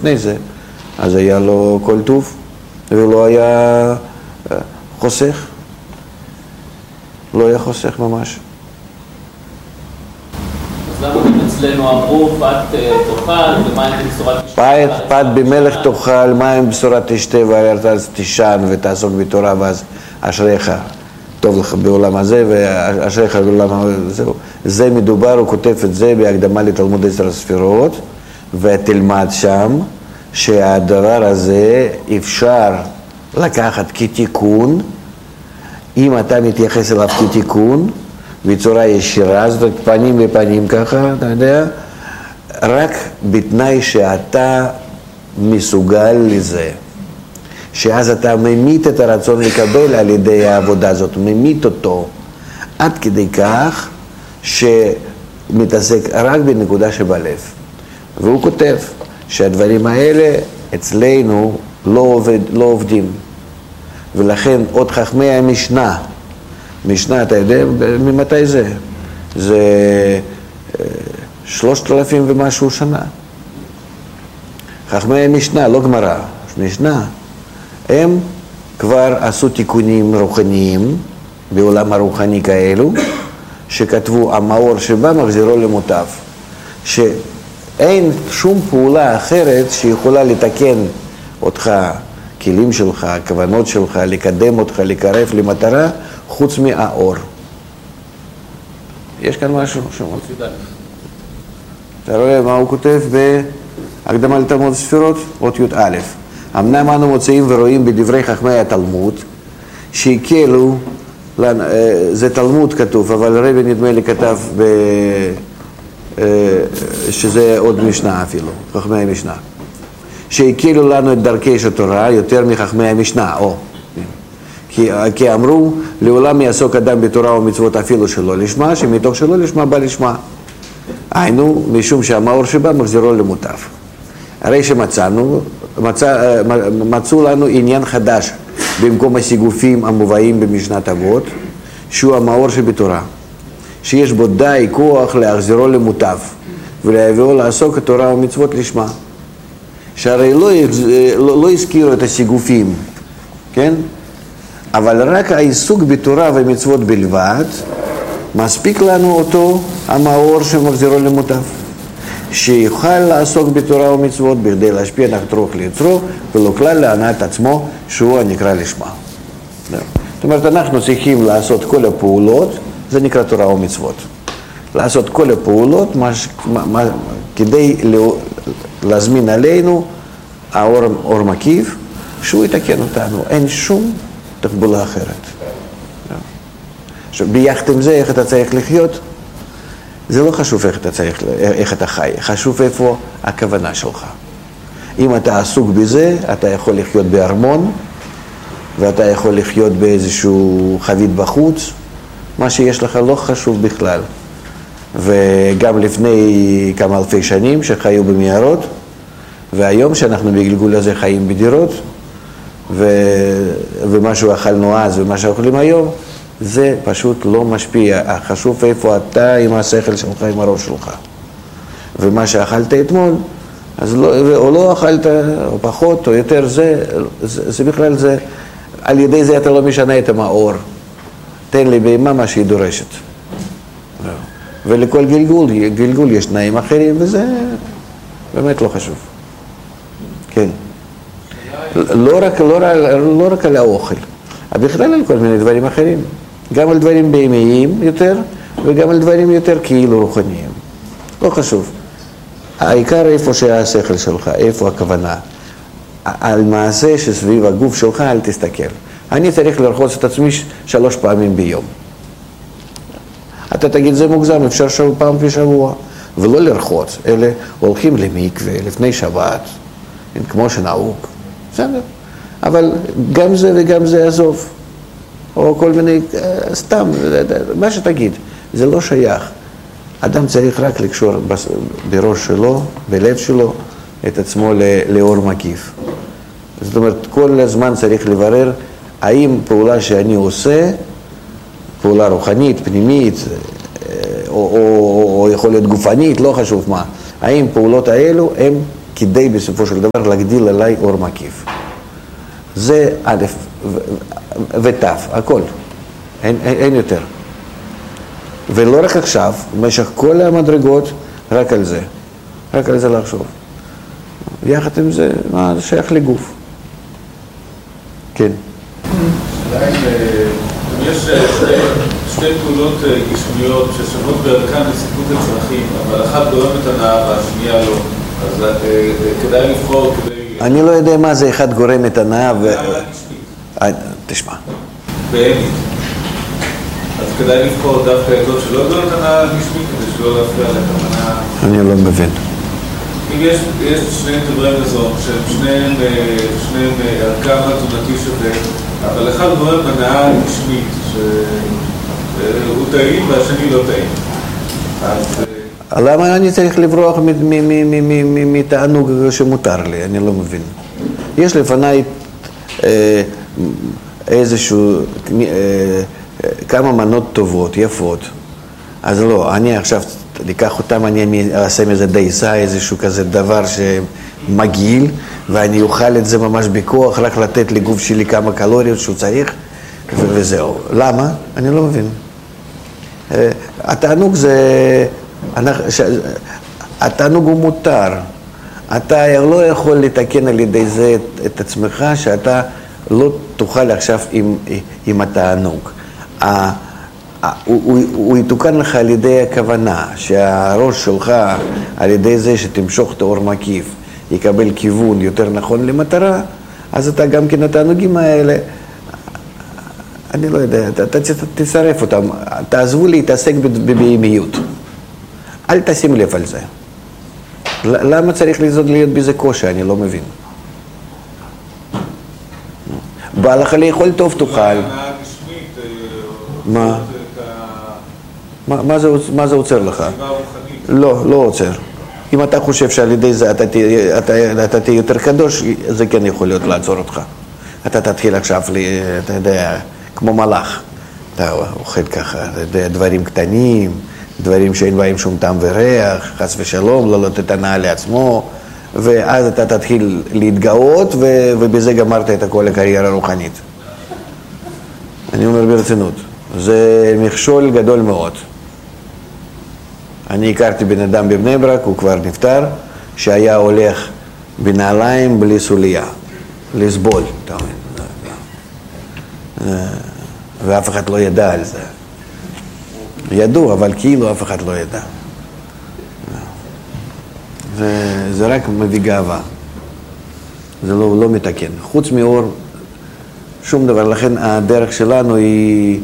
לפני זה, אז היה לו כל טוב, ולא היה חוסך. לא היה חוסך ממש. אז למה גם אצלנו אמרו, פת תאכל ומים בבשורת תשתה? פת במלך תאכל, מים בבשורת תשתה, ואתה תישן ותעסוק בתורה, ואז אשריך, טוב לך בעולם הזה, ואשריך בעולם הזה. זה מדובר, הוא כותב את זה בהקדמה לתלמוד 10 הספירות, ותלמד שם שהדבר הזה אפשר לקחת כתיקון, אם אתה מתייחס אליו כתיקון, בצורה ישירה, זאת אומרת פנים בפנים ככה, אתה יודע, רק בתנאי שאתה מסוגל לזה, שאז אתה ממית את הרצון לקבל על ידי העבודה הזאת, ממית אותו, עד כדי כך שמתעסק רק בנקודה שבלב. והוא כותב שהדברים האלה אצלנו לא עובדים, ולכן עוד חכמי המשנה, משנה, אתה יודע, ממתי זה? זה 3,000 ומשהו שנה. חכמי המשנה, לא גמרא, משנה. הם כבר עשו תיקונים רוחניים, בעולם הרוחני כאלו, שכתבו, המאור שבא מחזירו למוטב. שאין שום פעולה אחרת שיכולה לתקן אותך, כלים שלך, הכוונות שלך, לקדם אותך, לקרב למטרה, חוץ מהאור. יש כאן משהו? אתה רואה מה הוא כותב בהקדמה לתלמוד הספירות? אות י"א. אמנם אנו מוצאים ורואים בדברי חכמי התלמוד, שהקלו, זה תלמוד כתוב, אבל רבי נדמה לי כתב שזה עוד משנה אפילו, חכמי המשנה. שהקלו לנו את דרכי התורה יותר מחכמי המשנה, כי אמרו, לעולם יעסוק אדם בתורה ומצוות אפילו שלא לשמה, שמתוך שלא לשמה בא לשמה. היינו, משום שהמאור שבא מחזירו למוטב. הרי מצאו לנו עניין חדש במקום הסיגופים המובאים במשנת אבות, שהוא המאור שבתורה, שיש בו די כוח להחזירו למוטב ולהביאו לעסוק התורה ומצוות לשמה. שהרי לא הזכירו את הסיגופים, כן? אבל רק העיסוק בתורה ומצוות בלבד, מספיק לנו אותו המאור שמחזירו למוטב, שיוכל לעסוק בתורה ומצוות בכדי להשפיע נחת רוח ליצרו, ולא כלל להנאת עצמו שהוא הנקרא לשמה. זאת אומרת, אנחנו צריכים לעשות כל הפעולות, זה נקרא תורה ומצוות. לעשות כל הפעולות כדי להזמין עלינו האור מקיף, שהוא יתקן אותנו. אין שום תחבולה אחרת. עכשיו, ביחד עם זה, איך אתה צריך לחיות, זה לא חשוב איך אתה חי, חשוב איפה הכוונה שלך. אם אתה עסוק בזה, אתה יכול לחיות בארמון, ואתה יכול לחיות באיזשהו חבית בחוץ, מה שיש לך לא חשוב בכלל. וגם לפני כמה אלפי שנים שחיו במערות, והיום שאנחנו בגלגול הזה חיים בדירות, ומה שאכלנו אז ומה שאוכלים היום, זה פשוט לא משפיע. חשוב איפה אתה עם השכל שלך, עם הראש שלך. ומה שאכלת אתמול, אז לא, או לא אכלת, או פחות, או יותר, זה בכלל זה, על ידי זה אתה לא משנה את המאור. תן לי בהמה מה שהיא דורשת. ולכל גלגול יש תנאים אחרים, וזה באמת לא חשוב. כן. לא רק על האוכל, בכלל על כל מיני דברים אחרים. גם על דברים בהמיים יותר, וגם על דברים יותר כאילו רוחניים. לא חשוב. העיקר איפה שהשכל שלך, איפה הכוונה. על מעשה שסביב הגוף שלך אל תסתכל. אני צריך לרחוץ את עצמי 3 פעמים ביום. אתה תגיד זה מוגזם, אפשר פעם בשבוע. ולא לרחוץ, אלה הולכים למקווה לפני שבת, כמו שנהוג. בסדר. אבל גם זה וגם זה עזוב. או כל מיני, סתם, מה שתגיד, זה לא שייך. אדם צריך רק לקשור בראש שלו, בלב שלו, את עצמו לאור מקיף. זאת אומרת, כל הזמן צריך לברר האם פעולה שאני עושה, פעולה רוחנית, פנימית, או יכול להיות גופנית, לא חשוב מה, האם פעולות האלו הן כדי בסופו של דבר להגדיל עליי אור מקיף. זה א' ות', הכל, אין יותר. ולא רק עכשיו, במשך כל המדרגות, רק על זה לחשוב. יחד עם זה, מה זה שייך לגוף. כן. שאלה אם יש שתי פעולות גשמיות ששוות בערכן לסיפוק הצרכים, אבל אחת גורמת הנאה והשנייה לא, אז כדאי לבחור כדי... אני לא יודע מה זה אחד גורם את הנאה ו... תשמע. באמת. אז כדאי לבחור דווקא את זאת שלא גורמת הנאה גשמית, כדי שלא להפריע לכוונה... אני לא מבין. אם יש שני דברי מזון, שהם שניהם ערכם התזונתי שווה, אבל אחד גורם הנאה גשמית, שהוא טעים והשני לא טעים. למה אני צריך לברוח מתענוג שמותר לי? אני לא מבין. יש לפניי איזשהו, כמה מנות טובות, יפות. אז לא, אני עכשיו אקח אותם, אני אעשה מזה דייסה, איזשהו כזה דבר שמגעיל, ואני אוכל את זה ממש בכוח, רק לתת לגוף שלי כמה קלוריות שהוא צריך, וזהו. למה? אני לא מבין. התענוג זה... התענוג הוא מותר. אתה לא יכול לתקן על ידי זה את עצמך שאתה לא תוכל עכשיו עם התענוג. הוא יתוקן לך על ידי הכוונה, שהראש שלך על ידי זה שתמשוך את האור מקיף יקבל כיוון יותר נכון למטרה, אז אתה גם כן התענוגים האלה, אני לא יודע, אתה תצרף אותם, תעזבו להתעסק בבהמיות. אל תשים לב על זה. למה צריך להיות בזה קושי? אני לא מבין. בא לך לאכול טוב תאכל. מה? מה זה עוצר לך? לא עוצר. אם אתה חושב שעל ידי זה אתה תהיה יותר קדוש, זה כן יכול להיות לעצור אותך. אתה תתחיל עכשיו, אתה יודע, כמו מלאך. אתה אוכל ככה, אתה יודע, דברים קטנים, דברים שאין בהם שום טעם וריח, חס ושלום, לא לתת הנאה לעצמו, ואז אתה תתחיל להתגאות, ובזה גמרת את כל הקריירה הרוחנית. אני אומר ברצינות, זה מכשול גדול מאוד. אני הכרתי בן אדם בבני ברק, הוא כבר נפטר, שהיה הולך בנעליים בלי סוליה, לסבול, אתה אומר. ואף אחד לא ידע על זה. ידעו, אבל כאילו אף אחד לא ידע. זה רק מביא גאווה. זה לא מתקן. חוץ מאור, שום דבר. לכן הדרך שלנו היא...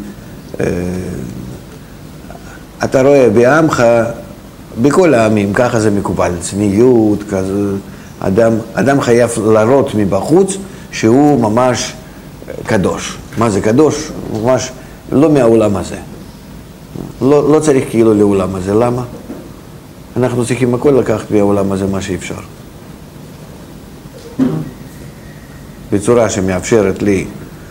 אתה רואה בעמך, בכל העמים, ככה זה מקובל. צניעות, כזה... אדם חייב להראות מבחוץ שהוא ממש קדוש. מה זה קדוש? ממש לא מהעולם הזה. לא צריך כאילו לעולם הזה. למה? אנחנו צריכים הכל לקחת מהעולם הזה מה שאפשר. בצורה שמאפשרת לי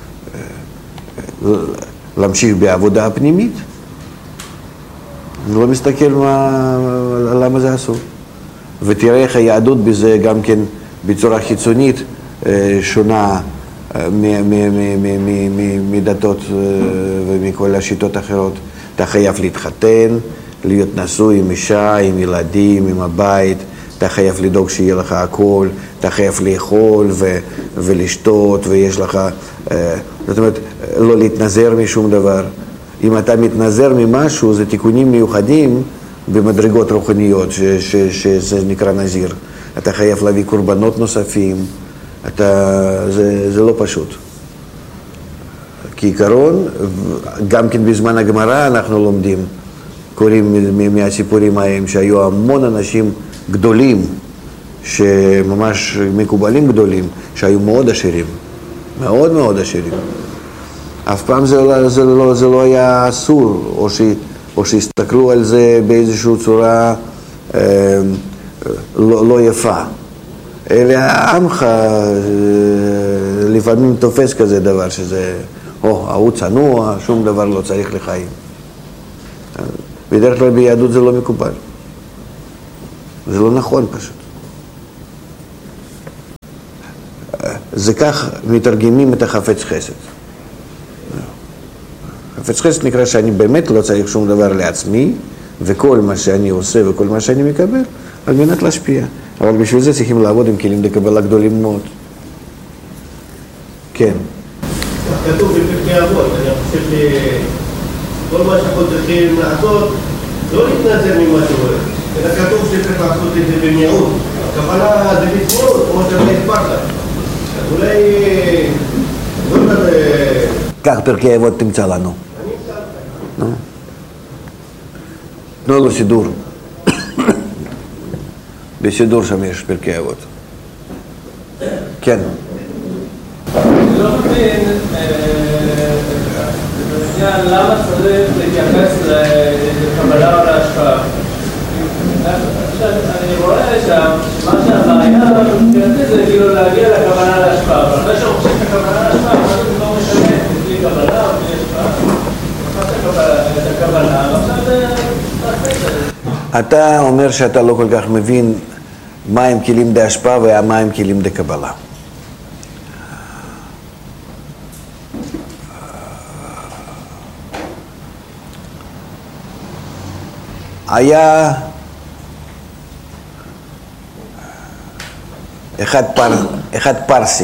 להמשיך בעבודה הפנימית. אני לא מסתכל למה זה אסור. ותראה איך היהדות בזה גם כן בצורה חיצונית שונה מדתות ומכל השיטות האחרות. אתה חייב להתחתן, להיות נשוי עם אישה, עם ילדים, עם הבית, אתה חייב לדאוג שיהיה לך הכל, אתה חייב לאכול ולשתות, ויש לך, זאת אומרת, לא להתנזר משום דבר. אם אתה מתנזר ממשהו, זה תיקונים מיוחדים במדרגות רוחניות, שזה נקרא נזיר. אתה חייב להביא קורבנות נוספים, זה לא פשוט. כעיקרון, גם כן בזמן הגמרא אנחנו לומדים, קוראים מהסיפורים ההם שהיו המון אנשים גדולים, שממש מקובלים גדולים, שהיו מאוד עשירים, מאוד מאוד עשירים. אף פעם זה לא היה אסור, או שהסתכלו על זה באיזושהי צורה לא יפה. אלא עמך לפעמים תופס כזה דבר שזה, ההוא צנוע, שום דבר לא צריך לחיים. בדרך כלל ביהדות זה לא מקובל. זה לא נכון פשוט. זה כך מתרגמים את החפץ חסד. חפץ חסד נקרא שאני באמת לא צריך שום דבר לעצמי, וכל מה שאני עושה וכל מה שאני מקבל, על מנת להשפיע. אבל בשביל זה צריכים לעבוד עם כלים לקבלה גדולים מאוד. כן. כתוב בפרקי אבות, אני חושב שכל מה שאנחנו צריכים לעשות, לא להתנזר ממה שקורה, אלא כתוב שצריך לעשות את זה במיעוט. הכוונה זה בצמאות, כמו שאתה הסברת. אז אולי... כך פרקי אבות תמצא לנו. תנו לו סידור. בסידור שם יש פרקי אבות. כן. אני לא מבין למה צריך להתייחס לקבלה או להשפעה. אני רואה שם שמה שהבעיה מבחינתי זה כאילו להגיע לקבלה להשפעה, אבל אחרי שרוכשים את הקבלה להשפעה, מה זה לא משנה, בלי קבלה או בלי השפעה. את הקבלה, ועכשיו זה להחליט. אתה אומר שאתה לא כל כך מבין מה הם כלים דה השפעה ומה הם כלים דה קבלה. היה אחד פרסי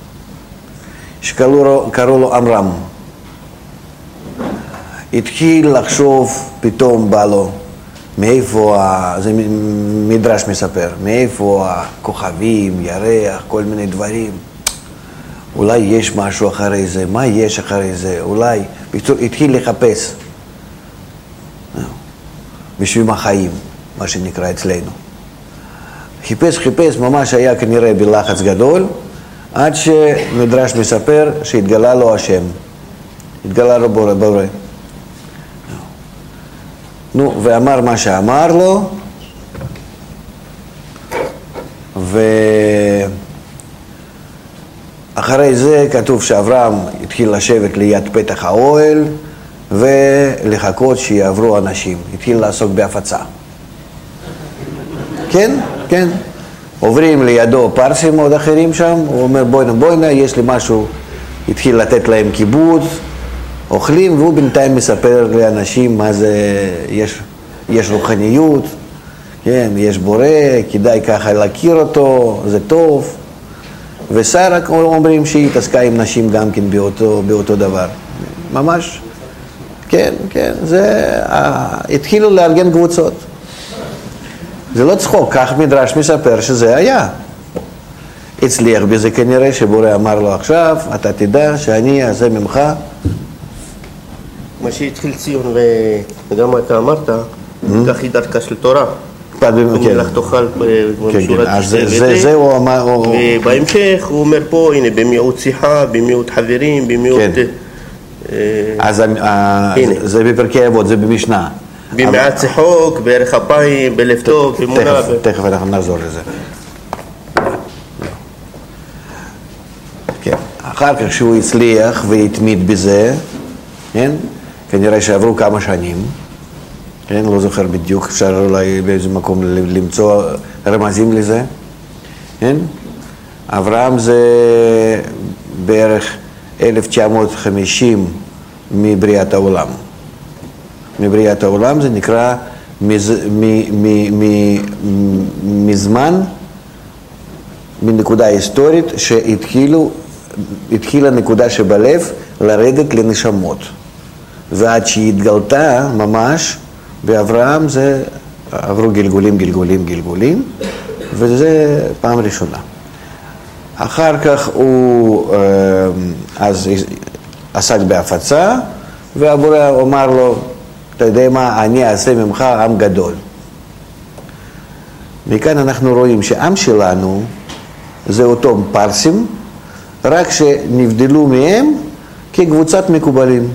שקראו לו אמרם. התחיל לחשוב, פתאום בא לו מאיפה, זה מדרש מספר, מאיפה הכוכבים, ירח, כל מיני דברים. אולי יש משהו אחרי זה, מה יש אחרי זה, אולי, בקיצור, התחיל לחפש בשביל החיים, מה שנקרא אצלנו. חיפש, ממש היה כנראה בלחץ גדול, עד שמדרש מספר שהתגלה לו השם, התגלה לו בורא. נו, ואמר מה שאמר לו, ואחרי זה כתוב שאברהם התחיל לשבת ליד פתח האוהל, ולחכות שיעברו אנשים, התחיל לעסוק בהפצה. כן, כן. עוברים לידו פרסים עוד אחרים שם, הוא אומר בואנה, יש לי משהו, התחיל לתת להם כיבוד, אוכלים, והוא בינתיים מספר לאנשים מה זה, יש רוחניות, כן, יש בורא, כדאי ככה להכיר אותו, זה טוב. ושרה אומרים שהיא התעסקה עם נשים גם כן באותו דבר. ממש, כן, זה, התחילו לארגן קבוצות. זה לא צחוק, כך מדרש מספר שזה היה. הצליח בזה כנראה שבורא אמר לו עכשיו, אתה תדע שאני אעשה ממך. מה שהתחיל ציון וגם אתה אמרת, כך היא דרכה של תורה. ומלך תאכל בשורת זה הוא אמר. ובהמשך הוא אומר פה, הנה, במיעוט שיחה, במיעוט חברים, במיעוט... אז זה בפרקי אבות, זה במשנה. במעט צחוק, בערך אפיים, בלב טוב, במונה. תכף אנחנו נחזור לזה. כן. אחר כך שהוא הצליח והתמיד בזה, כן? כנראה שעברו כמה שנים, כן? לא זוכר בדיוק, אפשר אולי באיזה מקום למצוא רמזים לזה, כן? אברהם זה בערך 1950 מבריאת העולם. מבריאת העולם זה נקרא מזמן, מנקודה היסטורית שהתחילה נקודה שבלב לרדת לנשמות. ועד שהתגלתה ממש באברהם זה עברו גלגולים, וזה פעם ראשונה. אחר כך הוא אז עסק בהפצה, והבורא אמר לו, אתה יודע מה, אני אעשה ממך עם גדול. מכאן אנחנו רואים שעם שלנו זה אותו פרסים, רק שנבדלו מהם כקבוצת מקובלים.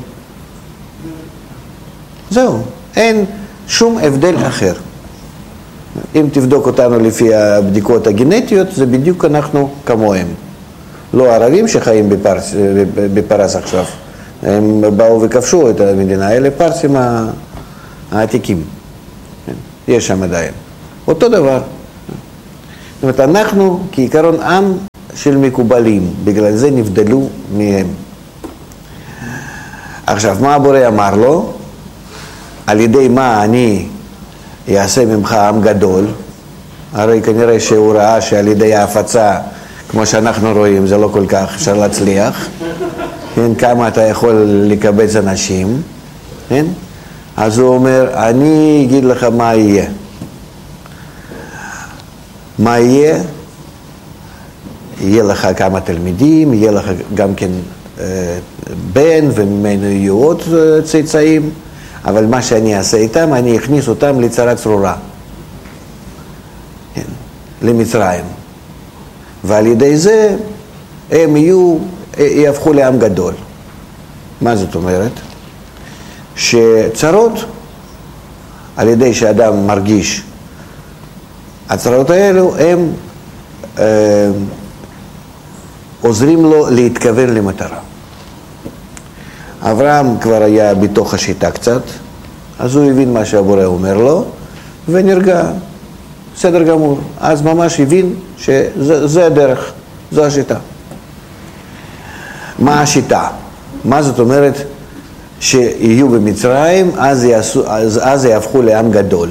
זהו, אין שום הבדל אחר. אם תבדוק אותנו לפי הבדיקות הגנטיות, זה בדיוק אנחנו כמוהם. לא ערבים שחיים בפרס עכשיו. הם באו וכבשו את המדינה, אלה פרסים העתיקים. יש שם עדיין. אותו דבר. זאת אומרת, אנחנו כעיקרון עם של מקובלים, בגלל זה נבדלו מהם. עכשיו, מה הבורא אמר לו? על ידי מה אני אעשה ממך עם גדול? הרי כנראה שהוא ראה שעל ידי ההפצה, כמו שאנחנו רואים, זה לא כל כך אפשר להצליח. כן, כמה אתה יכול לקבץ אנשים, כן? אז הוא אומר, אני אגיד לך מה יהיה. מה יהיה? יהיה לך כמה תלמידים, יהיה לך גם כן בן, וממנו יהיו עוד צאצאים, אבל מה שאני אעשה איתם, אני אכניס אותם לצרה צרורה, כן, למצרים. ועל ידי זה הם יהפכו לעם גדול. מה זאת אומרת? שצרות, על ידי שאדם מרגיש, הצרות האלו הם עוזרים לו להתכוון למטרה. אברהם כבר היה בתוך השיטה קצת, אז הוא הבין מה שהבורא אומר לו, ונרגע, בסדר גמור. אז ממש הבין שזה הדרך, זו השיטה. מה השיטה? מה זאת אומרת שיהיו במצרים, אז יהפכו לעם גדול.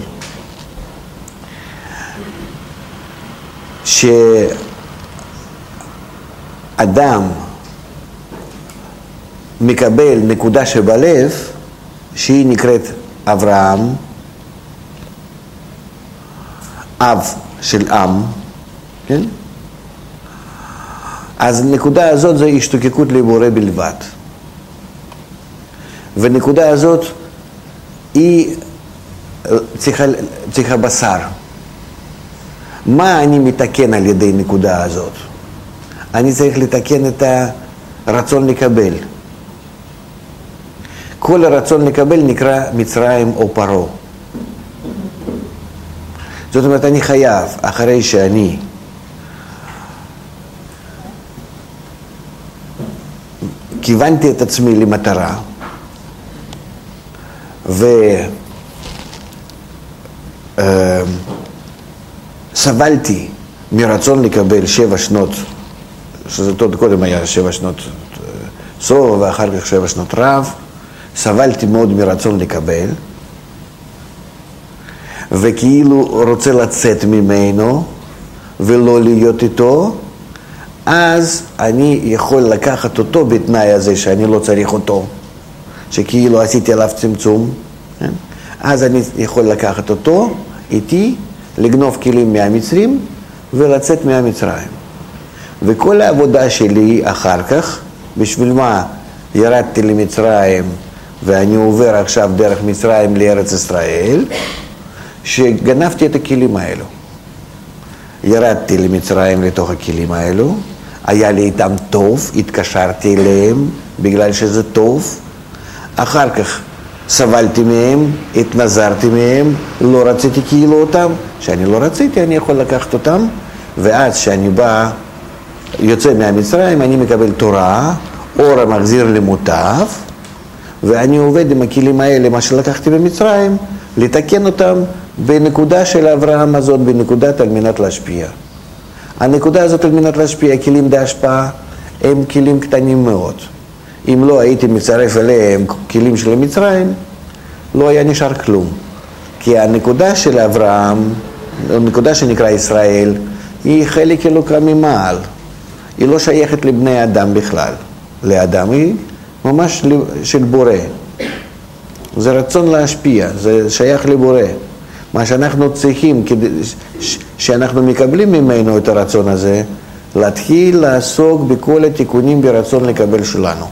שאדם מקבל נקודה שבלב, שהיא נקראת אברהם, אב של עם, כן? אז הנקודה הזאת זה השתוקקות לבורא בלבד. ונקודה הזאת היא צריכה בשר. מה אני מתקן על ידי נקודה הזאת? אני צריך לתקן את הרצון לקבל. כל הרצון לקבל נקרא מצרים או פרעה. זאת אומרת, אני חייב, אחרי שאני כיוונתי את עצמי למטרה, וסבלתי מרצון לקבל 7 שנות, שזה קודם היה 7 שנות סוף ואחר כך 7 שנות רב, סבלתי מאוד מרצון לקבל, וכאילו רוצה לצאת ממנו ולא להיות איתו, אז אני יכול לקחת אותו בתנאי הזה שאני לא צריך אותו, שכאילו עשיתי עליו צמצום, כן? אז אני יכול לקחת אותו איתי, לגנוב כלים מהמצרים ולצאת מהמצרים. וכל העבודה שלי אחר כך, בשביל מה ירדתי למצרים ואני עובר עכשיו דרך מצרים לארץ ישראל, שגנבתי את הכלים האלו. ירדתי למצרים לתוך הכלים האלו, היה לי איתם טוב, התקשרתי אליהם בגלל שזה טוב, אחר כך סבלתי מהם, התנזרתי מהם, לא רציתי כאילו אותם, שאני לא רציתי אני יכול לקחת אותם, ואז שאני בא, יוצא מהמצרים, אני מקבל תורה, אור המחזיר למוטב, ואני עובד עם הכלים האלה, מה שלקחתי במצרים, לתקן אותם בנקודה של אברהם הזאת, בנקודת על מנת להשפיע. הנקודה הזאת על מנת להשפיע, כלים בהשפעה, הם כלים קטנים מאוד. אם לא הייתי מצרף אליהם כלים של מצרים, לא היה נשאר כלום. כי הנקודה של אברהם, הנקודה שנקרא ישראל, היא חלק אלוקה ממעל. היא לא שייכת לבני אדם בכלל. לאדם היא ממש של בורא. זה רצון להשפיע, זה שייך לבורא. מה שאנחנו צריכים, שאנחנו מקבלים ממנו את הרצון הזה, להתחיל לעסוק בכל התיקונים ברצון לקבל שלנו.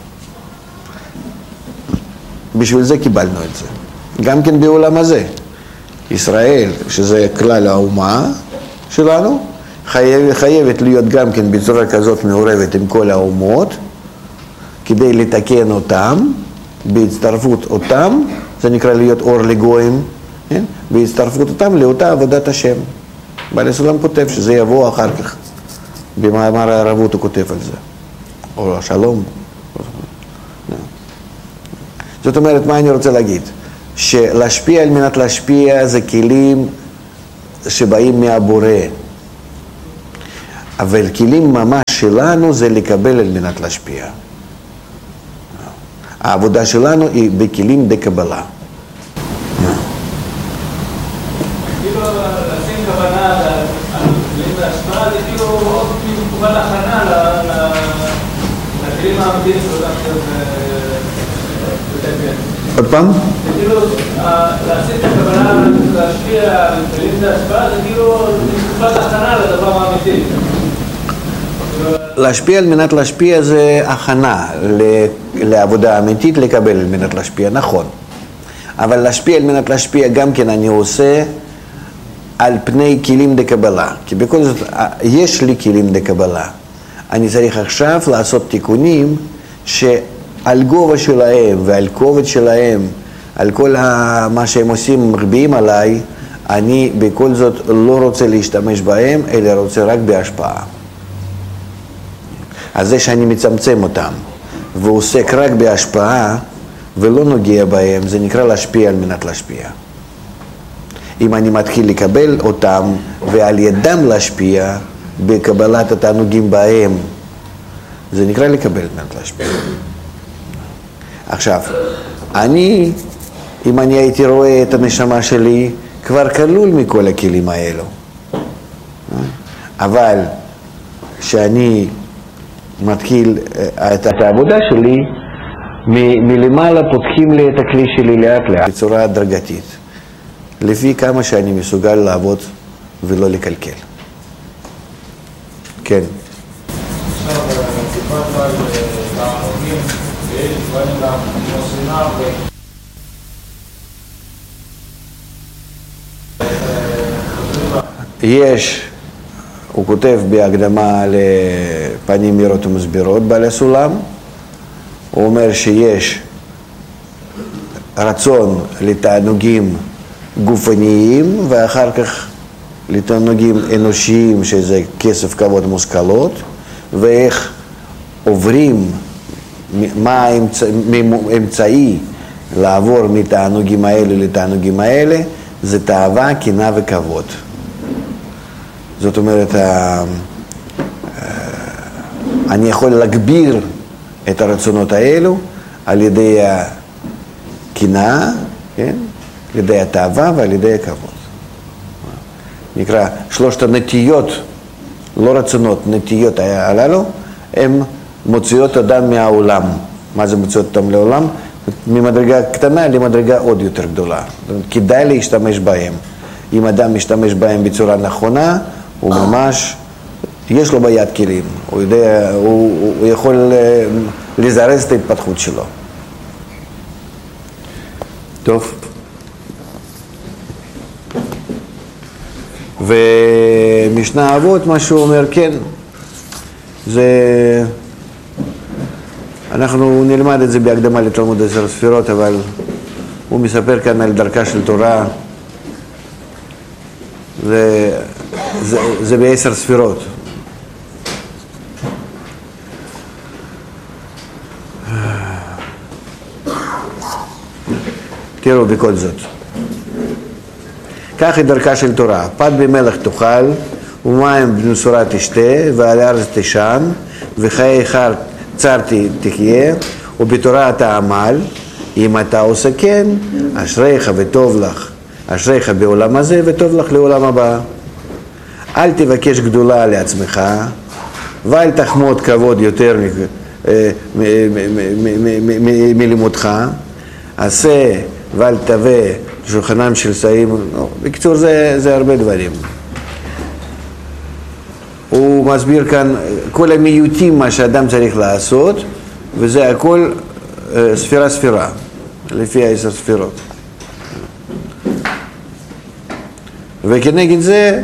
בשביל זה קיבלנו את זה. גם כן בעולם הזה. ישראל, שזה כלל האומה שלנו, חייבת להיות גם כן בצורה כזאת מעורבת עם כל האומות, כדי לתקן אותם, בהצטרפות אותם, זה נקרא להיות אור לגויים, כן? בהצטרפות אותם לאותה עבודת השם. בעל הסולם כותב שזה יבוא אחר כך. במאמר הערבות הוא כותב על זה. או השלום. זאת אומרת, מה אני רוצה להגיד? שלהשפיע על מנת להשפיע זה כלים שבאים מהבורא. אבל כלים ממש שלנו זה לקבל על מנת להשפיע. העבודה שלנו היא בכלים דקבלה. כאילו לשים כוונה על כלים להשפעה, זה כאילו עוד תקופת הכנה לכלים האמיתיים שאותם לתקן. עוד פעם? זה כאילו לשים את הכוונה להשפיע על כלים להשפעה, זה כאילו תקופת הכנה לדבר האמיתי. להשפיע על מנת להשפיע זה הכנה לעבודה אמיתית, לקבל על מנת להשפיע, נכון. אבל להשפיע על מנת להשפיע גם כן אני עושה על פני כלים דקבלה. כי בכל זאת יש לי כלים דקבלה. אני צריך עכשיו לעשות תיקונים שעל גובה שלהם ועל כובד שלהם, על כל מה שהם עושים מרביעים עליי, אני בכל זאת לא רוצה להשתמש בהם, אלא רוצה רק בהשפעה. אז זה שאני מצמצם אותם ועוסק רק בהשפעה ולא נוגע בהם, זה נקרא להשפיע על מנת להשפיע. אם אני מתחיל לקבל אותם ועל ידם להשפיע בקבלת התענוגים בהם, זה נקרא לקבל על מנת להשפיע. עכשיו, אם אני הייתי רואה את הנשמה שלי, כבר כלול מכל הכלים האלו. אבל שאני מתחיל את העבודה שלי, מלמעלה פותחים לי את הכלי שלי לאט לאט, בצורה הדרגתית, לפי כמה שאני מסוגל לעבוד ולא לקלקל. כן. עכשיו, סיפרת על תענוגים, ויש דברים גם כמו שנאה יש, הוא כותב בהקדמה לפנים מהירות ומסבירות בעל הסולם, הוא אומר שיש רצון לתענוגים גופניים ואחר כך לתענוגים אנושיים שזה כסף, כבוד, מושכלות, ואיך עוברים, מה האמצעי לעבור מתענוגים האלה לתענוגים האלה, זה תאווה, קנאה וכבוד. זאת אומרת, אני יכול להגביר את הרצונות האלו על ידי הקנאה, כן? על ידי התאווה ועל ידי הכבוד. נקרא שלושת הנטיות, לא רצונות, נטיות הללו, הן מוציאות אדם מהעולם. מה זה מוציאות אותם לעולם? ממדרגה קטנה למדרגה עוד יותר גדולה. כדאי להשתמש בהם. אם אדם משתמש בהם בצורה נכונה, הוא ממש, יש לו ביד כלים, הוא יודע, הוא יכול לזרז את ההתפתחות שלו. טוב. ומשנה אבות, מה שהוא אומר, כן, זה, אנחנו נלמד את זה בהקדמה לתלמוד 10 ספירות, אבל הוא מספר כאן על דרכה של תורה, זה ב10 ספירות. תראו בכל זאת. כך היא דרכה של תורה. פת במלח תאכל, ומים במשורה תשתה, ועל הארץ תשן, וחיי חר צר תחיה, ובתורה תעמל. אם אתה עושה כן, אשריך וטוב לך. אשריך בעולם הזה וטוב לך לעולם הבא. אל תבקש גדולה לעצמך, ואל תחמוד כבוד יותר מלימודך. עשה ואל תווה שולחנם של שאים. בקיצור, זה הרבה דברים. הוא מסביר כאן כל המיעוטים מה שאדם צריך לעשות, וזה הכל ספירה, לפי 10 ספירות. וכנגד זה,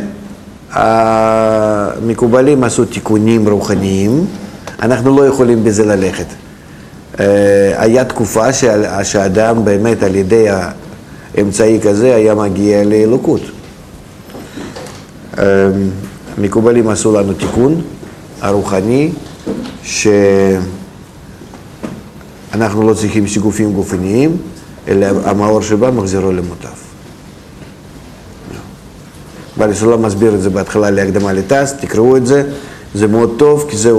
המקובלים עשו תיקונים רוחניים, אנחנו לא יכולים בזה ללכת. היה תקופה שהאדם באמת על ידי האמצעי כזה היה מגיע לאלוקות. מקובלים עשו לנו תיקון הרוחני, שאנחנו לא צריכים שיגופים גופניים, אלא המאור שבא מחזירו למוטב. בעל הסולם מסביר את זה בהתחלה להקדמה לתס, תקראו את זה, זה מאוד טוב, כי זה